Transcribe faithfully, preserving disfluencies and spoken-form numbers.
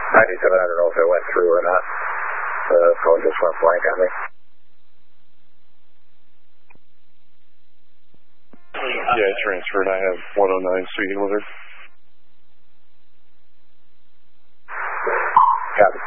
ninety-seven, I don't know if it went through or not. The phone just went blank on me. Yeah, I transferred. I have one oh nine speaking with her. Copy.